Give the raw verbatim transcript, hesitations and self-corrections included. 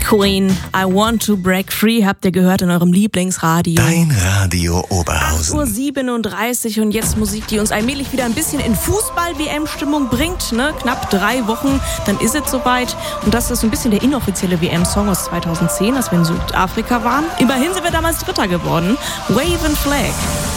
Queen, I Want to Break Free, habt ihr gehört in eurem Lieblingsradio. Dein Radio Oberhausen. acht Uhr siebenunddreißig und jetzt Musik, die uns allmählich wieder ein bisschen in Fußball-W M-Stimmung bringt. Ne? Knapp drei Wochen, dann ist es soweit. Und das ist so ein bisschen der inoffizielle W M-Song aus zweitausendzehn, als wir in Südafrika waren. Immerhin sind wir damals Dritter geworden. Wave and Flag.